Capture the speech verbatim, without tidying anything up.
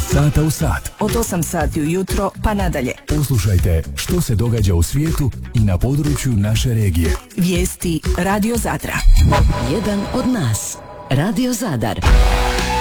sata u sat. Od osam sati ujutro pa nadalje. Poslušajte što se događa u svijetu i na području naše regije. Vijesti Radio Zadra. Jedan od nas. Radio Zadar.